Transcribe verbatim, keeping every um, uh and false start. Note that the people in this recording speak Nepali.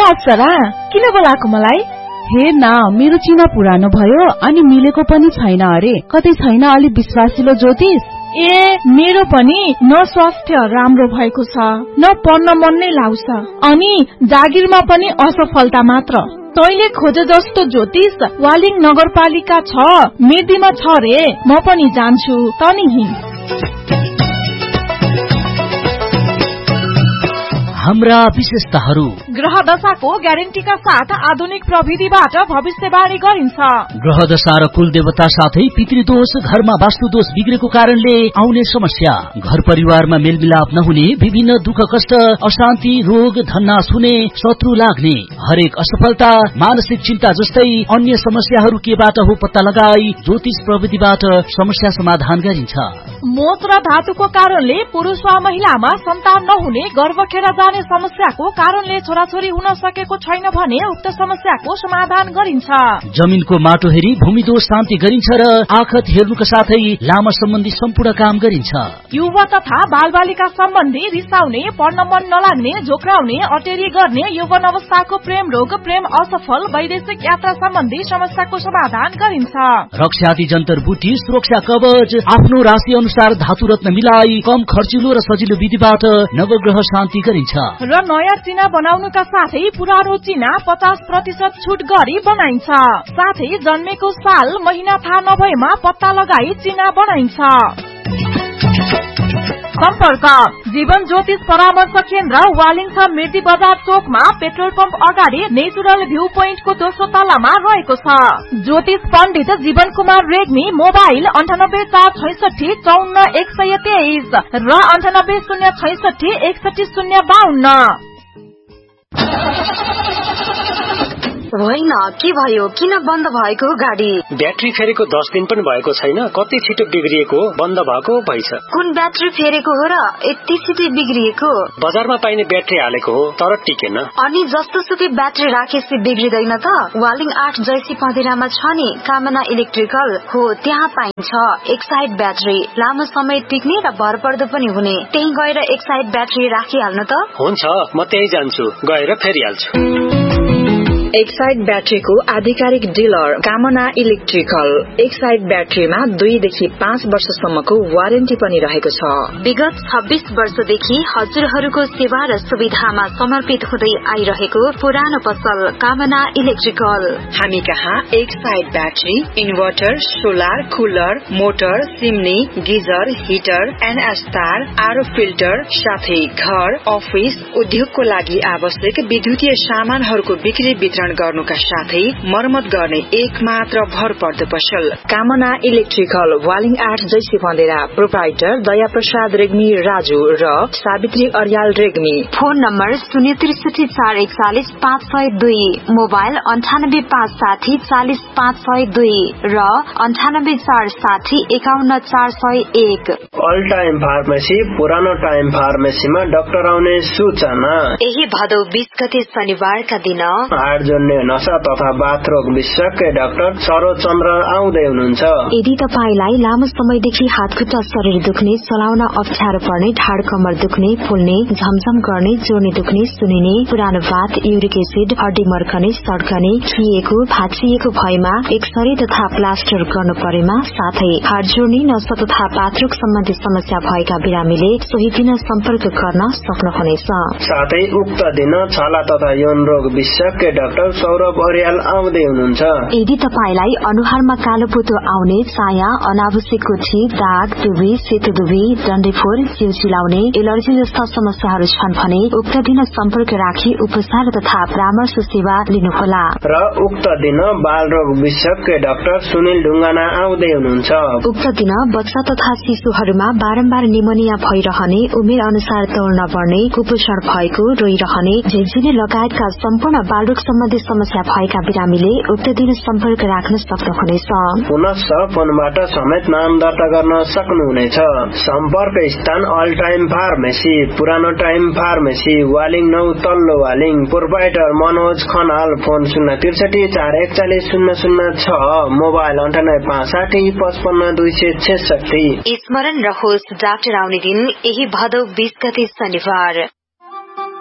अप्सरा किन बोलाएको मलाई? हे न मेरो चिना पुरानो भयो अनि मिलेको पनि छैन अरे, कतै छैन अलि विश्वासिलो ज्योतिष? ए मेरो पनि न स्वास्थ्य राम्रो भएको छ न पढ्न मन नै लाग्छ अनि जागिरमा पनि असफलता मात्र। तैले खोजे जस्तो ज्योतिष वालिङ नगरपालिका छ मेदीमा छ रे, म पनि जान्छु तनी हिँ। हाम्रा विशेषताहरू ग्रह दशाको ग्यारेन्टीका साथ आधुनिक प्रविधिबाट भविष्यवाणी गरिन्छ। ग्रह दशा र कुल देवता साथै पितृदोष, घरमा वास्तु दोष बिग्रेको कारणले आउने समस्या, घर परिवारमा मेलमिलाप नहुने, विभिन्न दुःख कष्ट, अशान्ति, रोग, धन्नास हुने, शत्रु लाग्ने, हरेक असफलता, मानसिक चिन्ता जस्तै अन्य समस्याहरू केबाट हो पत्ता लगाई ज्योतिष प्रविधिबाट समस्या समाधान गरिन्छ। मोच र धातुको कारणले पुरुष वा महिलामा सन्तान नहुने, गर्भ खेर जाने समस्याको कारणले छोराछोरी हुन सकेको छैन भने उक्त समस्याको समाधान गरिन्छ। जमिनको माटो हेरी भूमि दोष शान्ति गरिन्छ र आखत हेर्नुका साथै लामा सम्बन्धी सम्पूर्ण काम गरिन्छ। युवा तथा बालबालिका सम्बन्धी रिसाउने, पढ्न मन नलाग्ने, झोक्राउने, अटेरी गर्ने, यौवन अवस्थाको प्रेम रोग, प्रेम असफल, वैदेशिक यात्रा सम्बन्धी समस्याको समाधान गरिन्छ। रक्षादि जन्तर बुटी, सुरक्षा कवच, आफ्नो राशि अनुसार धातु रत्न मिलाई कम खर्चिलो र सजिलो विधिबाट नवग्रह शान्ति गरिन्छ। र नयाँ चिना बनाउनुका साथै पुरानो चिना पचास प्रतिशत छुट गरी बनाइन्छ। साथै जन्मेको साल महिना थाहा नभएमा पत्ता लगाई चिना बनाइन्छ। सम्पर्क जीवन ज्योतिष परामर्श केन्द्र वालिङ छ मिर्दी बजार चोकमा, पेट्रोल पम्प अगाडि नेचुरल भ्यू पोइन्टको दोस्रो तलामा रहेको छ। ज्योतिष पण्डित जीवन कुमार रेग्मी, मोबाइल अन्ठानब्बे चार छैसठी चौन्न एक सय तेइस र अन्ठानब्बे शून्य छैसठी एकसठी शून्य बाहन्न। होइन के भयो, किन बन्द भएको गाडी? ब्याट्री फेरेको दस दिन पनि भएको छैन, कति छिटो बिग्रिएको, बन्द भएको भइछ। कुन ब्याट्री फेरेको हो र यति छिटो बिग्रिएको? बजारमा पाइने ब्याट्री हालेको हो तर टिकेन। अनि जस्तो सुकै ब्याट्री राखेपछि बिग्रिदैन त? वालिङ आठ जैसी पँधेरामा छ नि कामना इलेक्ट्रिकल हो, त्यहाँ पाइन्छ एक साइड ब्याट्री, लामो समय टिक्ने र भरपर्दो पनि हुने। त्यही गएर एक साइड ब्याट्री राखिहाल्नु त। हुन्छ म त्यही जान्छु, गएर फेरिहाल्छु। एक साइड ब्याट्रीको आधिकारिक डिलर कामना इलेक्ट्रिकल। एक साइड ब्याट्रीमा दुईदेखि पाँच वर्षसम्मको वारेन्टी पनि रहेको छ। विगत छब्बीस वर्षदेखि हजुरहरूको सेवा र सुविधामा समर्पित हुँदै आइरहेको पुरानो पसल कामना इलेक्ट्रिकल। हामी कहाँ एक side battery, inverter, solar, cooler, motor, chimney, geyser, heater, NS तार, आरो फिल्टर साथै घर, अफिस, उद्योगको लागि आवश्यक विद्युतीय सामानहरूको बिक्री वितरण गर्नुका साथै मर्मत गर्ने एक मात्र भरपर्दो पसल कामना इलेक्ट्रिकल, वालिङ आठ जैसी बन्देरा। प्रोप्राइटर दया प्रसाद रेग्मी राजु र सावित्री अर्याल रेग्मी। फोन नम्बर शून्य त्रिसठी चार एकचालिस पाँच सय दुई, मोबाइल अन्ठानब्बे पाँच साठी चालिस पाँच सय दुई र अन्ठानब्बे चार साठी एकाउन्न चार सय एक। अल टाइम फार्मेसी, पुरानो टाइम फार्मेसीमा डाक्टर आउने सूचना। यही भदौ बीस गते शनिबारका दिन जोड्ने नशा तथा बाथरोग विशेषज्ञ डाक्टर सरोज चन्द्र आउँदै हुनुहुन्छ। यदि तपाईलाई लामो समयदेखि हातखुट्टा शरीर दुख्ने, चलाउन अप्ठ्यारो पर्ने, ढाड कमर दुख्ने, फुल्ने, झमझम गर्ने, जोर्नी दुख्ने, सुनिने, पुरानो बात, युरिक एसिड, हड्डी मर्कने, सड्कने, खिएको, भाँचिएको भएमा एक्सरे तथा प्लास्टर गर्नु परेमा, साथै हात जोड्ने, नशा तथा बाथरोग सम्बन्धी समस्या भएका बिरामीले सोही दिन सम्पर्क गर्न सक्नुहुनेछ। साथै उक्त दिन छाला तथा यौन रोग विशेषज्ञ डाक्टर सौरभ अर्याल आउँदै हुनुहुन्छ। यदि तपाईलाई अनुहारमा कालो पोतो आउने, चाया, अनावश्यक कोठी, दाग, दुबी, सेतो दुबी, डन्डेफोर, जिउ चिलाउने, एलर्जी जस्ता समस्याहरू छन् भने उक्त दिन सम्पर्क राखी उपचार तथा परामर्श सेवा लिनुहोला। र उक्त दिन बाल रोग विशेषज्ञ डाक्टर सुनिल ढुङ्गाना आउँदै हुनुहुन्छ। उक्त दिन बच्चा तथा शिशुहरूमा बारम्बार निमोनिया भइरहने, उमेर अनुसार तौल नबढ्ने, कुपोषण भएको, रोइरहने, झिझिने लगायतका सम्पूर्ण बालरोग सम्बन्धी समस्या भएका बिरामीले उक्त दिन सम्पर्क राख्न सक्नुहुनेछ। पुनः फोनबाट समेत नाम दर्ता गर्न सक्नुहुनेछ। सम्पर्क स्थान अल टाइम फार्मेसी, पुरानो टाइम फार्मेसी, वालिङ नौ तल्लो वालिङ। प्रोप्राइटर मनोज खनाल। फोन शून्य त्रिसठी चार एकचालिस शून्य शून्य छ, मोबाइल अन्ठानब्बे पाँच साठी पचपन्न दुई सय छेसठी। स्मरण रहोस् डाक्टर आउने दिन यही भदौ बीस गते शनिबार।